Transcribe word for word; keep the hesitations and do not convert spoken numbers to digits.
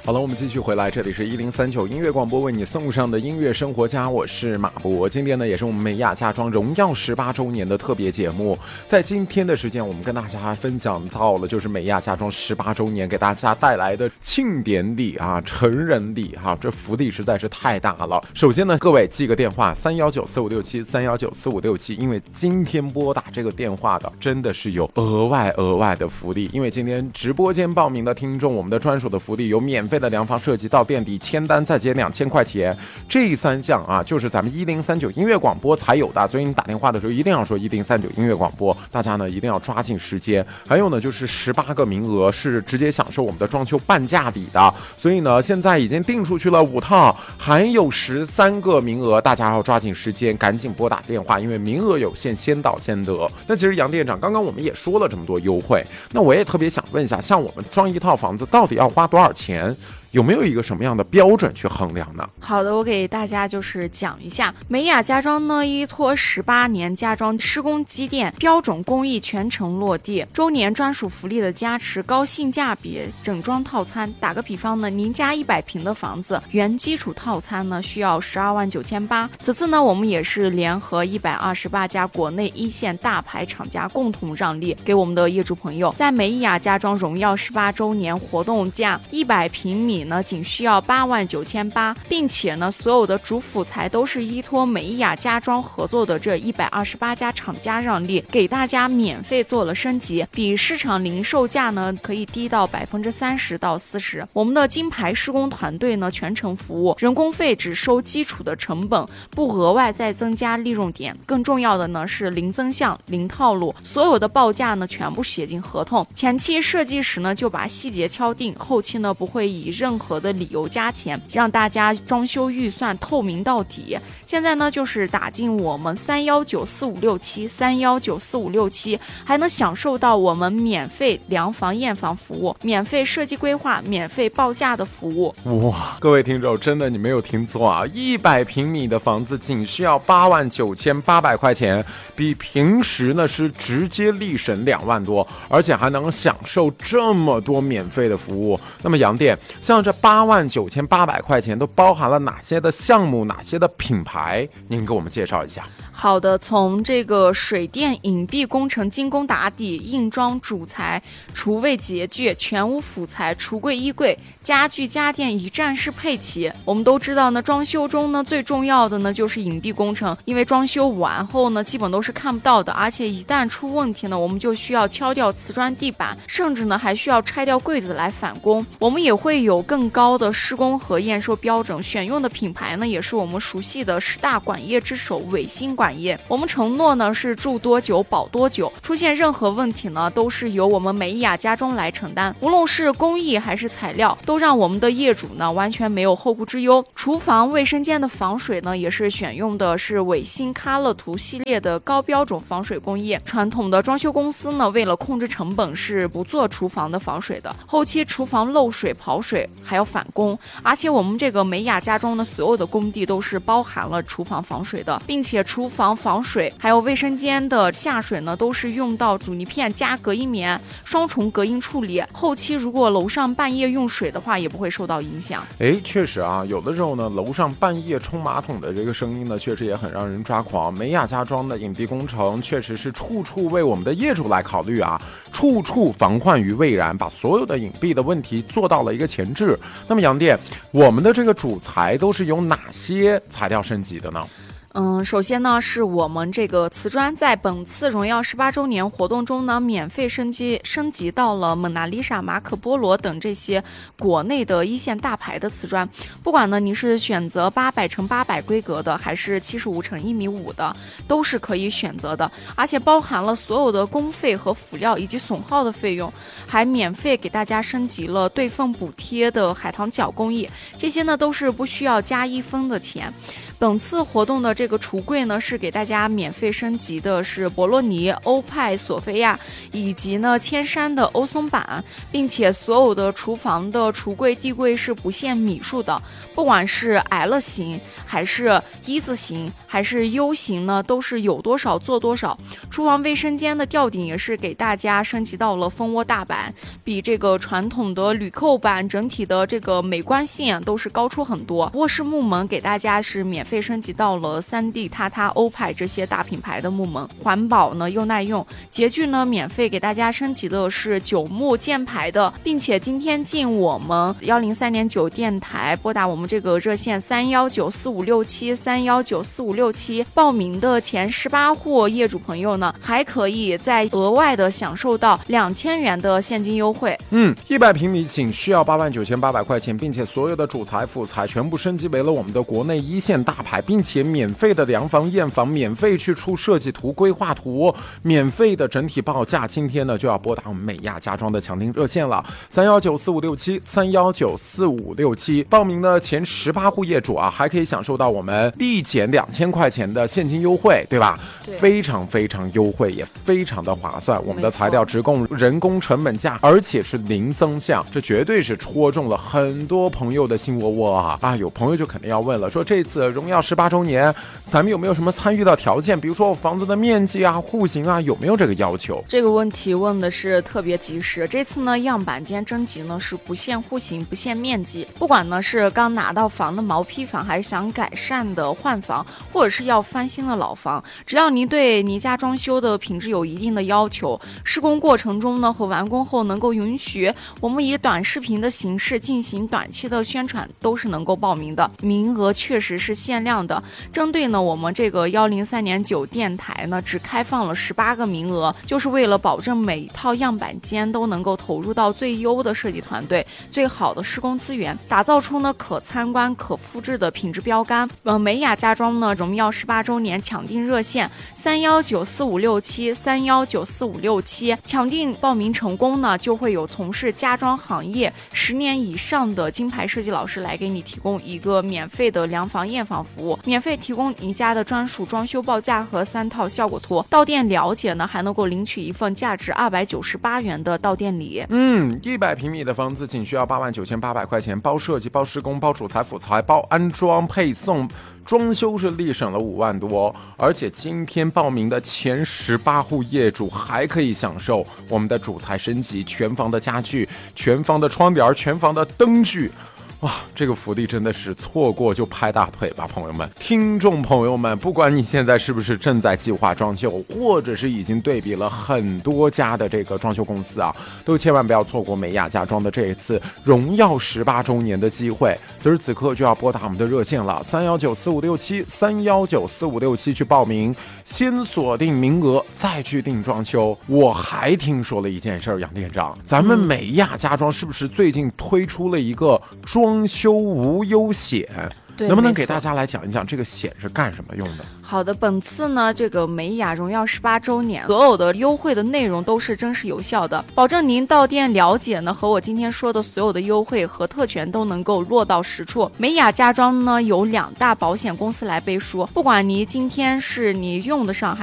好了，我们继续回来，这里是一零三九音乐广播，为你送上的音乐生活家，我是马博。今天呢，也是我们美雅家装荣耀十八周年的特别节目。在今天的时间，我们跟大家分享到了就是美雅家装十八周年给大家带来的庆典礼啊，成人礼哈、啊，这福利实在是太大了。首先呢，各位记个电话三一九四五六七三一九四五六七，因为今天拨打这个电话的真的是有额外额外的福利，因为今天直播间报名的听众，我们的专属的福利有免费的量房设计到店底签单再减两千块钱，这三项啊就是咱们一零三九音乐广播才有的，所以你打电话的时候一定要说一零三九音乐广播，大家呢一定要抓紧时间。还有呢就是十八个名额是直接享受我们的装修半价礼的，所以呢现在已经订出去了五套，还有十三个名额，大家要抓紧时间，赶紧拨打电话，因为名额有限，先到先得。那其实杨店长刚刚我们也说了这么多优惠，那我也特别想问一下，像我们装一套房子到底要花多少钱？有没有一个什么样的标准去衡量呢？ 好的，我给大家就是讲一下，美雅家装呢依托十八年家装施工积淀，标准工艺全程落地，周年专属福利的加持，高性价比整装套餐。打个比方呢，您家一百平的房子，原基础套餐呢需要十二万九千八。此次呢，我们也是联合一百二十八家国内一线大牌厂家共同让利，给我们的业主朋友，在美雅家装荣耀十八周年活动价一百平米呢仅需要八万九千八，并且呢所有的主辅材都是依托美雅家装合作的这一百二十八家厂家让利，给大家免费做了升级，比市场零售价呢可以低到百分之三十到四十。我们的金牌施工团队呢全程服务，人工费只收基础的成本，不额外再增加利润点。更重要的呢是零增项、零套路，所有的报价呢全部写进合同，前期设计时呢就把细节敲定，后期呢不会以任何的理由加钱，让大家装修预算透明到底。现在呢就是打进我们三一九四五六七三一九四五六七，还能享受到我们免费量房验房服务，免费设计规划，免费报价的服务。 哇，各位听众，真的你没有听错啊！一百平米的房子仅需要八万九千八百块钱，比平时呢是直接立省两万多，而且还能享受这么多免费的服务。那么杨店，像这八万九千八百块钱都包含了哪些的项目，哪些的品牌？您给我们介绍一下。 好的，从这个水电隐蔽工程精工打底、硬装主材、厨卫洁具、全屋辅材、橱柜衣柜、家具家电一站式配齐。我们都知道呢，装修中呢最重要的呢就是隐蔽工程，因为装修完后呢基本都是看不到的，而且一旦出问题呢，我们就需要敲掉瓷砖地板，甚至呢还需要拆掉柜子来返工。我们也会有更高的施工和验收标准，选用的品牌呢也是我们熟悉的十大管业之首伟星管业。我们承诺呢是住多久保多久，出现任何问题呢都是由我们美雅家装来承担，无论是工艺还是材料，都让我们的业主呢完全没有后顾之忧。厨房卫生间的防水呢也是选用的是伟星卡乐图系列的高标准防水工艺。传统的装修公司呢为了控制成本是不做厨房的防水的，后期厨房漏水跑水还要返工，而且我们这个美雅家装的所有的工地都是包含了厨房防水的，并且厨房防水还有卫生间的下水呢都是用到阻尼片加隔音棉双重隔音处理，后期如果楼上半夜用水的话也不会受到影响。 哎，确实啊，有的时候呢楼上半夜冲马桶的这个声音呢确实也很让人抓狂。美雅家装的隐蔽工程确实是处处为我们的业主来考虑啊，处处防患于未然，把所有的隐蔽的问题做到了一个前置。那么杨店，我们的这个主材都是由哪些材料升级的呢？ 嗯，首先呢是我们这个瓷砖在本次荣耀十八周年活动中呢免费升级升级到了蒙娜丽莎、马可波罗等这些国内的一线大牌的瓷砖。不管呢你是选择八百乘八百规格的，还是七十五乘一米五的，都是可以选择的，而且包含了所有的工费和辅料以及损耗的费用，还免费给大家升级了对缝补贴的海棠角工艺，这些呢都是不需要加一分的钱。 本次活动的这个橱柜呢，是给大家免费升级的是博洛尼、欧派、索菲亚以及呢千山的欧松板，并且所有的厨房的橱柜、地柜是不限米数的，不管是 L 型还是一字型还是 U 型呢，都是有多少做多少。厨房卫生间的吊顶也是给大家升级到了蜂窝大板，比这个传统的铝扣板整体的这个美观性都是高出很多。卧室木门给大家是免费升级到了 三 D、榻榻、欧派这些大品牌的木门，环保呢又耐用。洁具呢免费给大家升级的是九木箭牌的，并且今天进我们一零三点九电台拨打我们这个热线三一九四五六七三一九四五六七报名的前十八户业主朋友呢，还可以再额外的享受到两千元的现金优惠。 嗯，一百平米仅需要八万九千八百块钱，并且所有的主材辅材全部升级为了我们的国内一线大牌，并且免费的量房验房，免费去出设计图、规划图，免费的整体报价。今天呢就要拨打我们美亚家装的抢订热线了，三一九四五六七三一九四五六七。报名的前十八户业主啊，还可以享受到我们立减两千块钱的现金优惠，对吧？ 对， 非常非常优惠，也非常的划算。我们的材料直供人工成本价，而且是零增项，这绝对是戳中了很多朋友的心窝窝啊！啊，有朋友就肯定要问了，说这次荣耀十八周年，咱们有没有什么参与到条件？比如说我房子的面积啊、户型啊，有没有这个要求？ 这个问题问的是特别及时。这次呢，样板间征集呢是不限户型、不限面积，不管呢是刚拿到房的毛坯房，还是想改善的换房，或者是要翻新的老房，只要您对您家装修的品质有一定的要求，施工过程中呢和完工后能够允许我们以短视频的形式进行短期的宣传，都是能够报名的。名额确实是限量的，针对呢我们这个一零三点九电台呢，只开放了十八个名额，就是为了保证每一套样板间都能够投入到最优的设计团队、最好的施工资源，打造出呢可参观、可复制的品质标杆。呃，美亚家装呢荣耀十八周年抢订热线三一九四五六七三一九四五六七，抢订报名成功呢，就会有从事家装行业十年以上的金牌设计老师来给你提供一个免费的量房验房服务，免费提供你家的专属装修报价和三套效果图。到店了解呢，还能够领取一份价值二百九十八元的到店礼。 嗯，一百平米的房子仅需要八万九千八百块钱，包设计、包施工、包主材辅材、包安装配送。装修是立省了五万多，而且今天报名的前十八户业主还可以享受我们的主材升级、全房的家具、全房的窗帘、全房的灯具。哇，这个福利真的是错过就拍大腿吧，朋友们！听众朋友们，不管你现在是不是正在计划装修，或者是已经对比了很多家的这个装修公司啊，都千万不要错过美亚家装的这一次荣耀十八周年的机会。此时此刻就要拨打我们的热线了，三一九四五六七三一九四五六七去报名，先锁定名额，再去订装修。我还听说了一件事儿，杨店长，咱们美亚家装是不是最近推出了一个装装修无忧险？能不能给大家来讲一讲这个险是干什么用的？ 好的，本次呢这个美亚荣耀十八周年，所有的优惠的内容都是真实有效的，保证您到店了解呢和我今天说的所有的优惠和特权都能够落到实处。美亚家装呢有两大保险公司来背书，不管你今天是你用得上还